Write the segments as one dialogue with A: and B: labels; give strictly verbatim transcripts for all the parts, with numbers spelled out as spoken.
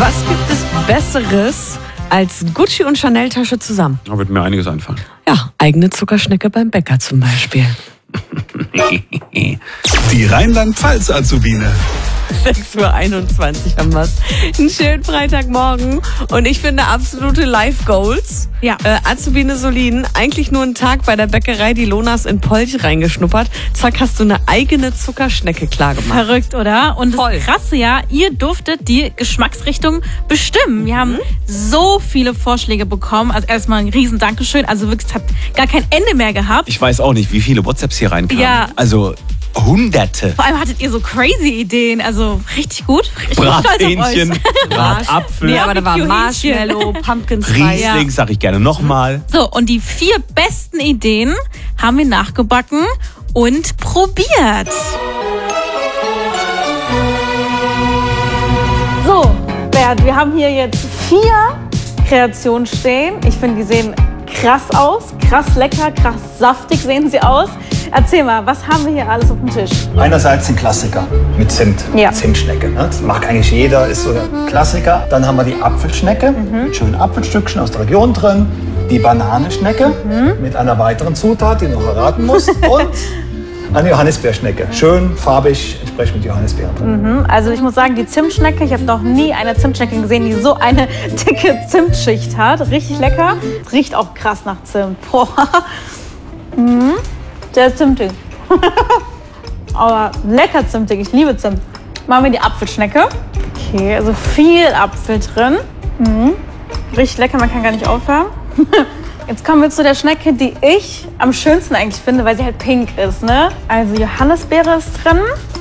A: Was gibt es Besseres als Gucci und Chanel-Tasche zusammen?
B: Da wird mir einiges einfallen.
A: Ja, eigene Zuckerschnecke beim Bäcker zum Beispiel.
C: Die Rheinland-Pfalz-Azubine.
A: sechs Uhr einundzwanzig haben wir es. Einen schönen Freitagmorgen. Und ich finde absolute Life-Goals.
D: Ja.
A: Äh, Azubine Solin, eigentlich nur einen Tag bei der Bäckerei die Lonas in Polch reingeschnuppert. Zack, hast du eine eigene Zuckerschnecke klar gemacht.
D: Verrückt, oder? Und
A: Voll.
D: das Krasse ja, ihr durftet die Geschmacksrichtung bestimmen. Wir haben so viele Vorschläge bekommen. Also erstmal ein riesen Dankeschön. Also wirklich, es hat gar kein Ende mehr gehabt.
B: Ich weiß auch nicht, wie viele WhatsApps hier reinkamen.
D: Ja.
B: Also Hunderte.
D: Vor allem hattet ihr so crazy Ideen. Also richtig gut. Ich bin stolz auf
B: Brathähnchen,
D: euch.
B: Bratapfel,
A: Nee, aber da war
D: Barbecue-Hähnchen.
A: Marshmallow, Pumpkin Spice.
B: Riesling, sag ich gerne nochmal.
D: So, und die vier besten Ideen haben wir nachgebacken und probiert. So, Bert, wir haben hier jetzt vier Kreationen stehen. Ich finde, die sehen krass aus, krass lecker, krass saftig sehen sie aus. Erzähl mal, was haben wir hier alles auf dem Tisch?
E: Einerseits ein Klassiker mit Zimt,
D: Ja.
E: Zimtschnecke. Ne? Das mag eigentlich jeder, ist so der Klassiker. Dann haben wir die Apfelschnecke mit schönen Apfelstückchen aus der Region drin. Die Bananenschnecke mit einer weiteren Zutat, die du noch erraten musst. Und eine Johannisbeerschnecke. Schön farbig, entsprechend mit Johannisbeeren drin.
D: Also ich muss sagen, die Zimtschnecke, ich habe noch nie eine Zimtschnecke gesehen, die so eine dicke Zimtschicht hat. Richtig lecker. Riecht auch krass nach Zimt. Boah. Mhm. Sehr zimtig. Aber lecker zimtig. Ich liebe Zimt. Machen wir die Apfelschnecke. Okay, also viel Apfel drin. Mhm. Richtig lecker, man kann gar nicht aufhören. Jetzt kommen wir zu der Schnecke, die ich am schönsten eigentlich finde, weil sie halt pink ist, ne? Also Johannisbeere ist drin.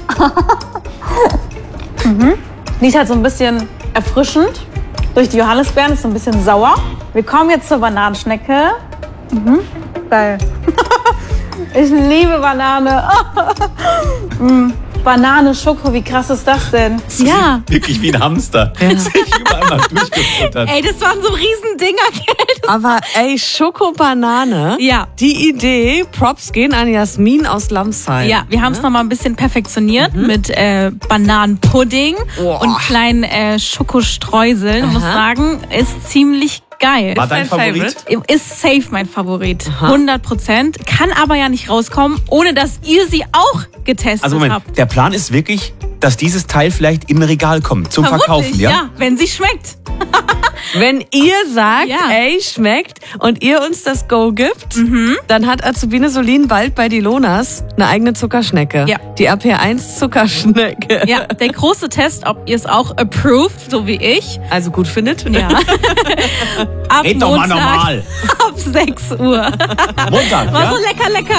D: mhm. Die ist halt so ein bisschen erfrischend. Durch die Johannisbeeren ist so ein bisschen sauer. Wir kommen jetzt zur Bananenschnecke. Mhm. Geil. Ich liebe Banane. mm. Banane, Schoko, wie krass ist das denn? Ja.
B: Wirklich wie ein Hamster. Ja. Sich überall mal durchgefuttert.
D: Ey, das waren so riesen Dinger, gell?
A: Aber ey, Schokobanane.
D: Ja.
A: Die Idee, Props gehen an Jasmin aus Lamsheim.
D: Ja, wir haben es noch mal ein bisschen perfektioniert mhm. mit äh, Bananenpudding
A: oh.
D: und kleinen äh, Schokostreuseln. Ich muss sagen, ist ziemlich geil.
B: War dein Favorit?
D: Ist safe mein Favorit. hundert Prozent. Kann aber ja nicht rauskommen, ohne dass ihr sie auch getestet
B: Also Moment,
D: habt.
B: der Plan ist wirklich, dass dieses Teil vielleicht im Regal kommt zum
D: Vermutlich,
B: Verkaufen, ja?
D: Ja, wenn sie schmeckt.
A: Wenn ihr sagt,
D: Ja.
A: ey, schmeckt und ihr uns das Go gibt,
D: Mhm.
A: dann hat Azubine Solin bald bei die Lonas eine eigene Zuckerschnecke.
D: Ja.
A: Die A P eins Zuckerschnecke.
D: Ja, der große Test, ob ihr es auch approved, so wie ich.
A: Also gut findet.
D: Ja. Ab
B: Red doch mal
D: Montag
B: normal.
D: ab sechs Uhr.
B: Montag,
D: War
B: ja?
D: so lecker, lecker.